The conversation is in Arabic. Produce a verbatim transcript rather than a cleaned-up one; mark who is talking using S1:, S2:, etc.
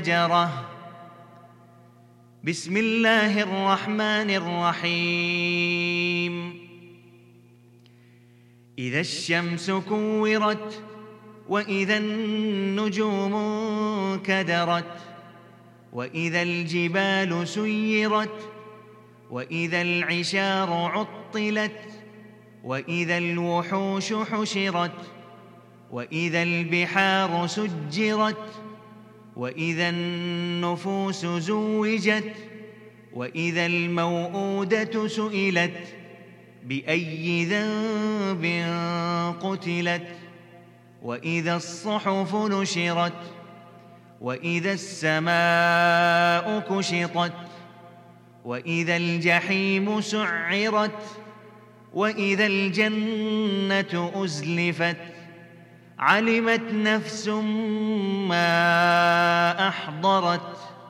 S1: جرة. بسم الله الرحمن الرحيم. إذا الشمس كورت وإذا النجوم انكدرت وإذا الجبال سيرت وإذا العشار عطلت وإذا الوحوش حشرت وإذا البحار سجرت وإذا النفوس زوجت وإذا الموءودة سئلت بأي ذنب قتلت وإذا الصحف نشرت وإذا السماء كشطت وإذا الجحيم سعرت وإذا الجنة أزلفت علمت نفس ما أحضرت